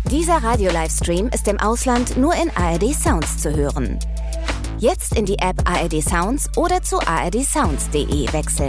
Dieser Radio-Livestream ist im Ausland nur in ARD Sounds zu hören. Jetzt in die App ARD Sounds oder zu ardsounds.de wechseln.